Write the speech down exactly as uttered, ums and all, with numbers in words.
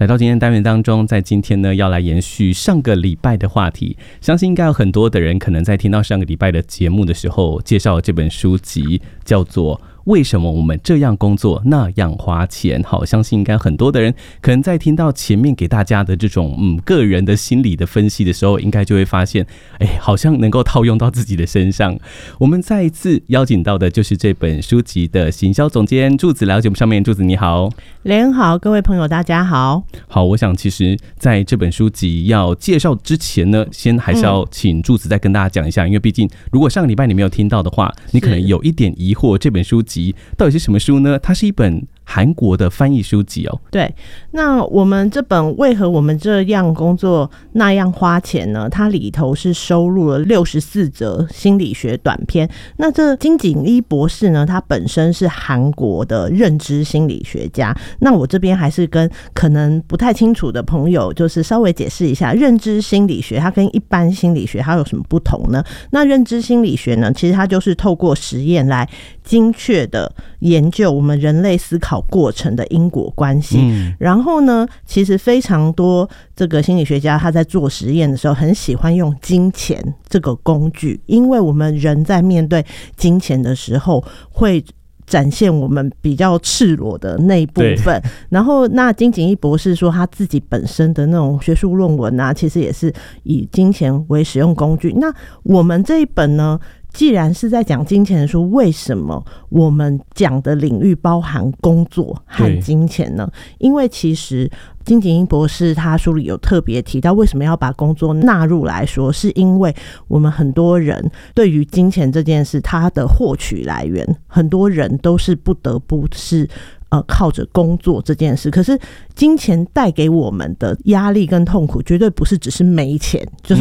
来到今天单元当中，在今天呢要来延续上个礼拜的话题，相信应该有很多的人可能在听到上个礼拜的节目的时候，介绍这本书籍叫做为什么我们这样工作那样花钱。好，相信应该很多的人可能在听到前面给大家的这种嗯个人的心理的分析的时候，应该就会发现哎，好像能够套用到自己的身上。我们再一次邀请到的就是这本书籍的行销总监柱子来到节目上面。柱子你好。 连好，各位朋友大家好。 好，我想其实在这本书籍要介绍之前呢，先还是要请柱子再跟大家讲一下、嗯、因为毕竟如果上个礼拜你没有听到的话，你可能有一点疑惑这本书籍到底是什么书呢？它是一本韩国的翻译书籍哦。 对，那我们这本为何我们这样工作那样花钱呢？它里头是收录了六十四则心理学短篇。那这金景一博士呢，他本身是韩国的认知心理学家。那我这边还是跟可能不太清楚的朋友，就是稍微解释一下，认知心理学它跟一般心理学它有什么不同呢？那认知心理学呢，其实它就是透过实验来精确的研究我们人类思考过程的因果关系、嗯、然后呢其实非常多这个心理学家他在做实验的时候很喜欢用金钱这个工具，因为我们人在面对金钱的时候会展现我们比较赤裸的那一部分。然后那金景一博士说他自己本身的那种学术论文啊，其实也是以金钱为使用工具。那我们这一本呢，既然是在讲金钱的书，为什么我们讲的领域包含工作和金钱呢？因为其实金景一博士他书里有特别提到，为什么要把工作纳入来说，是因为我们很多人对于金钱这件事，它的获取来源，很多人都是不得不是呃，靠着工作这件事。可是金钱带给我们的压力跟痛苦绝对不是只是没钱，就是